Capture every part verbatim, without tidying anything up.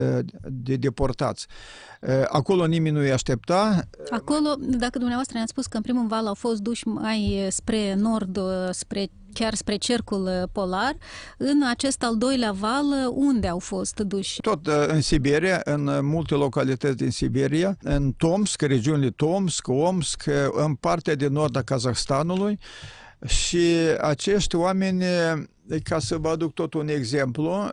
de deportați. Acolo nimeni nu îi aștepta. Acolo, dacă dumneavoastră ne-ați spus că în primul val au fost duși mai spre nord, spre chiar spre cercul polar, în acest al doilea val, unde au fost duși? Tot în Siberia, în multe localități din Siberia, în Tomsk, regiunile Tomsk, Omsk, în partea de nord a Kazahstanului. Și acești oameni, ca să vă aduc tot un exemplu,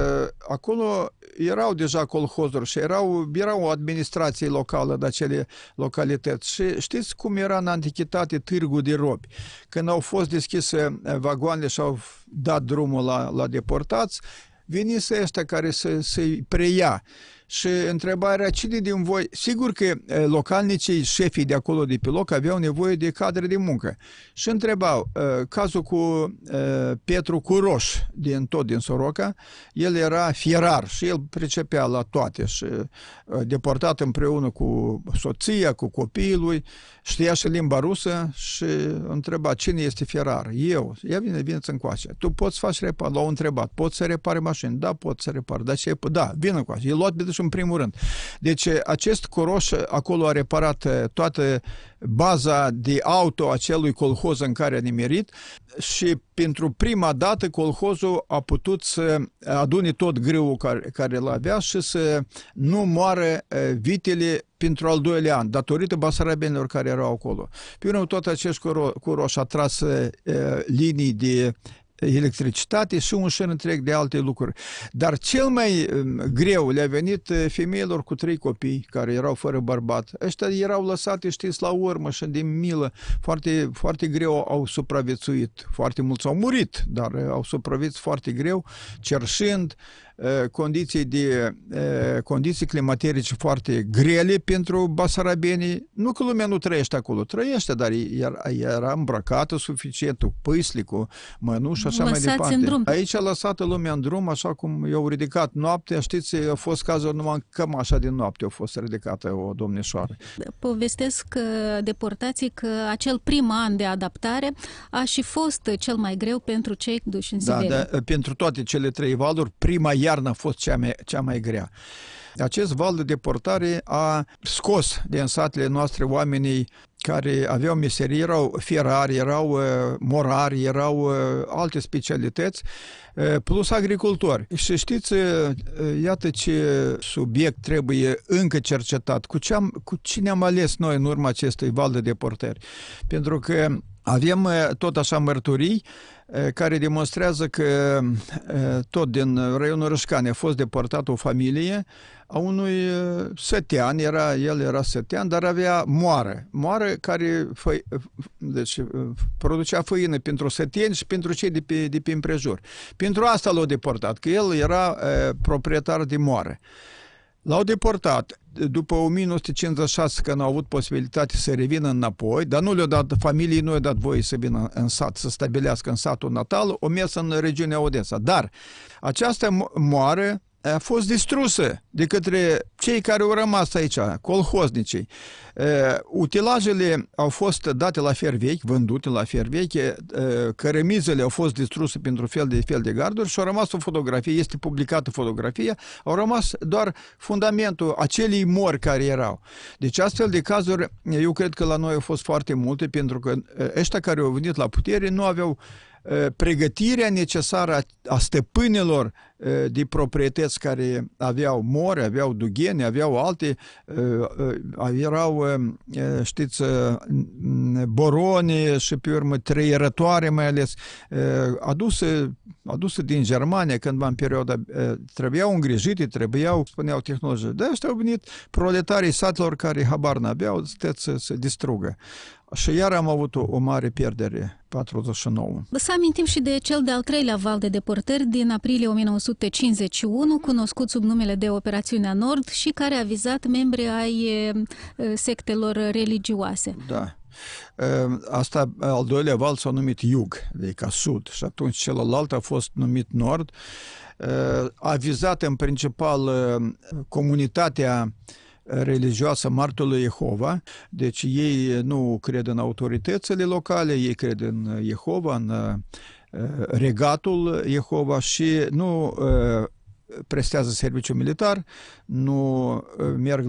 acolo erau deja colhozuri și erau, era o administrație locală de acele localități. Și știți cum era în antichitate târgul de robi? Când au fost deschise vagoanele și au dat drumul la, la deportați, venise ăștia care să, să-i preia. Și întrebarea, cine din voi... Sigur că localnicii, șefii de acolo de pe loc, aveau nevoie de cadre de muncă. Și întrebau, cazul cu Petru Curoș, din, tot din Soroca, el era fierar și el pricepea la toate și deportat împreună cu soția, cu copiii lui, știa și limba rusă și întreba, cine este fierar? Eu. Ia vine, vine-ți încoace. Tu poți face repar? L-au întrebat. Poți să repari mașini? Da, pot să repar. Da, ce? Da, vină încoace. El luat bine în primul rând. Deci acest Coroș acolo a reparat toată baza de auto acelui colhoz în care a nimerit și pentru prima dată colhozul a putut să adune tot grâul care, care îl avea și să nu moară vitele pentru al doilea an, datorită basarabenilor care erau acolo. Pe urmă, tot acest Coroș a tras linii de electricitate și un șir întreg de alte lucruri. Dar cel mai greu le-a venit femeilor cu trei copii care erau fără bărbat. Ăștia erau lăsate, știți, la urmă și de milă. Foarte, foarte greu au supraviețuit. Foarte mulți au murit, dar au supraviețuit foarte greu, cerșind, condiții, de, condiții climaterice foarte grele pentru basarabenii. Nu că lumea nu trăiește acolo, trăiește, dar era îmbrăcată suficient, cu pâsli, cu mănuși, așa mai departe. În drum. Aici a lăsat lumea în drum, așa cum i-au ridicat noaptea. Știți, a fost cazul numai cam așa din noapte a fost ridicată o domnișoară. Povestesc deportații că acel prim an de adaptare a și fost cel mai greu pentru cei duși în Siberia. Da, da, pentru toate cele trei valuri, prima iarnă a fost cea mai, cea mai grea. Acest val de deportare a scos din satele noastre oamenii care aveau meserii, erau fierari, erau uh, morari, erau uh, alte specialități, uh, plus agricultori. Și știți, uh, iată ce subiect trebuie încă cercetat. Cu, ce am, cu cine am ales noi în urma acestui val de deportări? Pentru că avem uh, tot așa mărturii care demonstrează că tot din raionul Rășcani a fost deportat o familie a unui sătean, era, el era sătean, dar avea moară. Moară care fă, deci, producea făină pentru săteni și pentru cei de pe, de pe împrejur. Pentru asta l-au deportat, că el era e, proprietar de moară. L-au deportat după o mie nouă sute cincizeci și șase, când au avut posibilitate să revină înapoi, dar nu le-au dat, familiei nu le-au dat voie să vină în sat, să stabilească în satul natal, o mers în regiunea Odessa. Dar această moară a fost distrusă de către cei care au rămas aici, colhoznicii. Utilajele au fost date la fer vechi, vândute la fer vechi, cărămizele au fost distruse pentru fel de fel de garduri și au rămas o fotografie, este publicată fotografia, au rămas doar fundamentul acelei mori care erau. Deci astfel de cazuri, eu cred că la noi au fost foarte multe, pentru că ăștia care au venit la putere nu aveau pregătirea necesară a stăpânilor de proprietăți care aveau mori, aveau dugheni, aveau alte, erau, știți, boroni și pe urmă treierătoare mai ales, aduse, aduse din Germania cândva în perioada, trebuiau îngrijite, trebuiau, spuneau tehnologie. De ăștia au venit proletarii satelor care habar n-aveau, să se distrugă. Și iar am avut o, o mare pierdere, patruzeci și nouă. Să amintim și de cel de-al treilea val de deportări din aprilie o mie nouă sute cincizeci și unu, cunoscut sub numele de Operațiunea Nord și care a vizat membri ai sectelor religioase. Da. Asta, al doilea val s-a numit Iug, adică Sud, și atunci celălalt a fost numit Nord. A vizat în principal comunitatea religioasă Martorului Jehova, deci ei nu cred în autoritățile locale, ei cred în Jehova, în regatul Jehova și nu prestează serviciu militar, nu merg